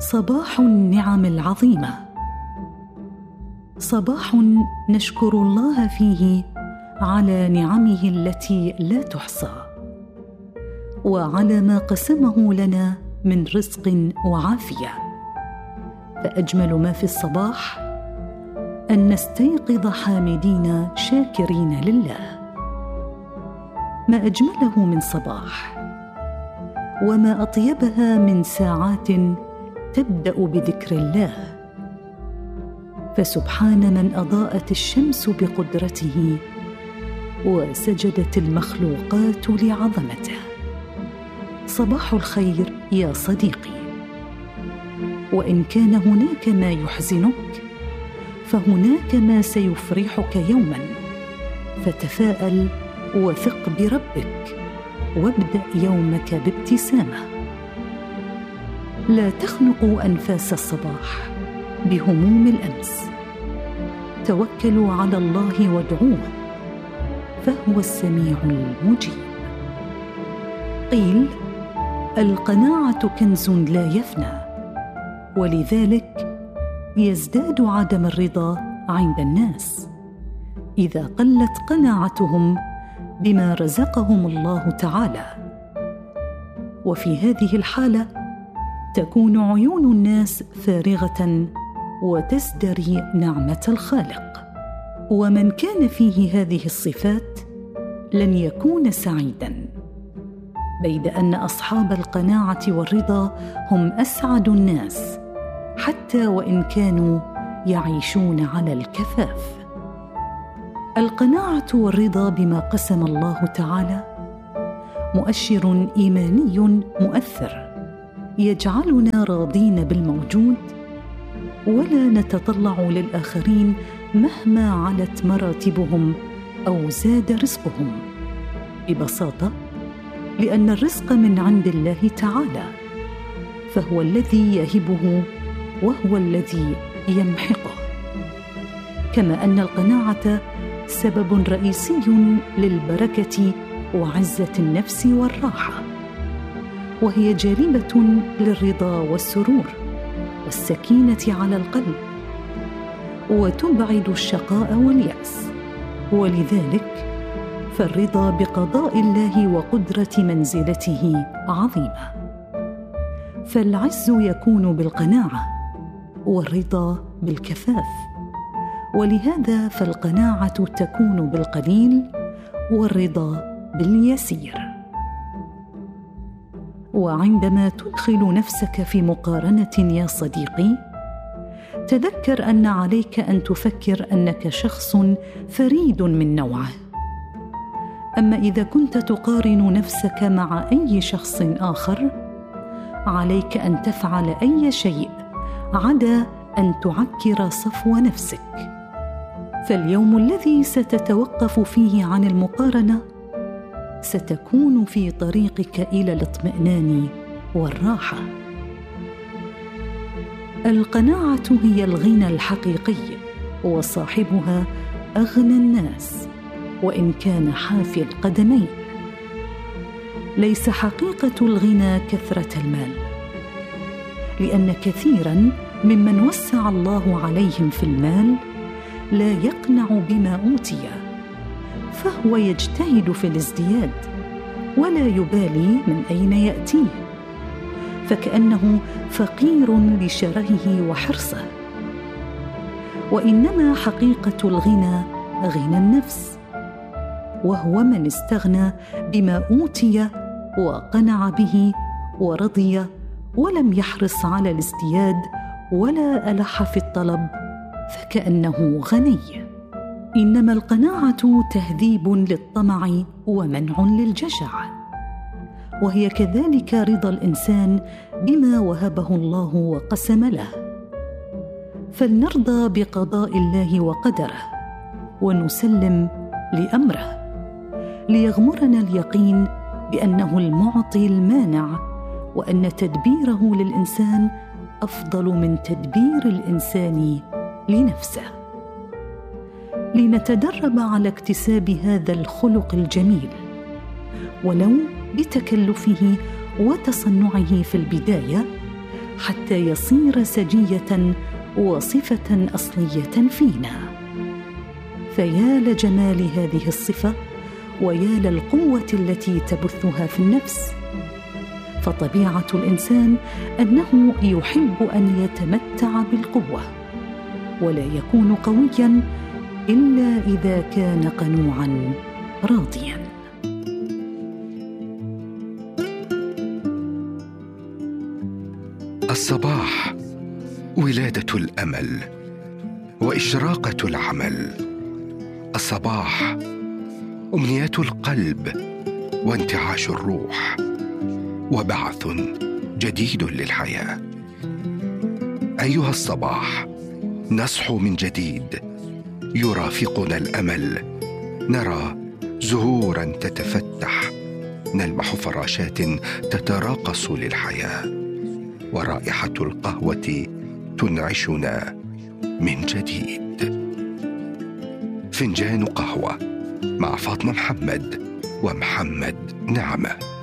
صباح النعم العظيمة، صباح نشكر الله فيه على نعمه التي لا تحصى، وعلى ما قسمه لنا من رزق وعافية. فأجمل ما في الصباح أن نستيقظ حامدين شاكرين لله. ما أجمله من صباح، وما أطيبها من ساعات تبدأ بذكر الله. فسبحان من أضاءت الشمس بقدرته وسجدت المخلوقات لعظمته. صباح الخير يا صديقي، وإن كان هناك ما يحزنك فهناك ما سيفرحك يوما، فتفاءل وثق بربك وابدأ يومك بابتسامة. لا تخنقوا أنفاس الصباح بهموم الأمس، توكلوا على الله وادعوه فهو السميع المجيب. قيل: القناعة كنز لا يفنى، ولذلك يزداد عدم الرضا عند الناس إذا قلت قناعتهم بما رزقهم الله تعالى. وفي هذه الحالة تكون عيون الناس فارغة وتزدري نعمة الخالق. ومن كان فيه هذه الصفات لن يكون سعيداً، بيد أن أصحاب القناعة والرضا هم أسعد الناس، حتى وإن كانوا يعيشون على الكفاف. القناعة والرضا بما قسم الله تعالى مؤشر إيماني مؤثر يجعلنا راضين بالموجود، ولا نتطلع للآخرين مهما علت مراتبهم أو زاد رزقهم، ببساطة لأن الرزق من عند الله تعالى، فهو الذي يهبه وهو الذي يمحقه. كما أن القناعة سبب رئيسي للبركة وعزة النفس والراحة، وهي جالبة للرضا والسرور والسكينة على القلب، وتبعد الشقاء واليأس. ولذلك فالرضا بقضاء الله وقدرة منزلته عظيمة. فالعز يكون بالقناعة والرضا بالكفاف، ولهذا فالقناعة تكون بالقليل والرضا باليسير. وعندما تدخل نفسك في مقارنة يا صديقي، تذكر أن عليك أن تفكر أنك شخص فريد من نوعه. أما إذا كنت تقارن نفسك مع أي شخص آخر، عليك أن تفعل أي شيء عدا أن تعكر صفو نفسك. فاليوم الذي ستتوقف فيه عن المقارنة ستكون في طريقك إلى الاطمئنان والراحة. القناعة هي الغنى الحقيقي، وصاحبها أغنى الناس وإن كان حافي القدمين. ليس حقيقة الغنى كثرة المال، لأن كثيراً ممن وسع الله عليهم في المال لا يقنع بما أوتي، فهو يجتهد في الازدياد ولا يبالي من أين يأتيه، فكأنه فقير لشرهه وحرصه. وإنما حقيقة الغنى غنى النفس، وهو من استغنى بما أوتي وقنع به ورضي، ولم يحرص على الازدياد ولا ألح في الطلب، فكأنه غني. إنما القناعة تهذيب للطمع ومنع للجشع، وهي كذلك رضا الإنسان بما وهبه الله وقسم له. فلنرضى بقضاء الله وقدره ونسلم لأمره، ليغمرنا اليقين بأنه المعطي المانع، وأن تدبيره للإنسان أفضل من تدبير الإنسان لنفسه. لنتدرب على اكتساب هذا الخلق الجميل، ولو بتكلفه وتصنعه في البداية، حتى يصير سجية وصفة أصلية فينا. فيا لجمال هذه الصفة، ويا للقوة التي تبثها في النفس. فطبيعة الإنسان أنه يحب أن يتمتع بالقوة، ولا يكون قوياً إلا إذا كان قنوعاً راضياً. الصباح ولادة الأمل وإشراقة العمل. الصباح أمنيات القلب وانتعاش الروح وبعث جديد للحياة. أيها الصباح، نصحو من جديد، يرافقنا الأمل، نرى زهورا تتفتح، نلمح فراشات تتراقص للحياة، ورائحة القهوة تنعشنا من جديد. فنجان قهوة مع فاطمة محمد ومحمد نعمة.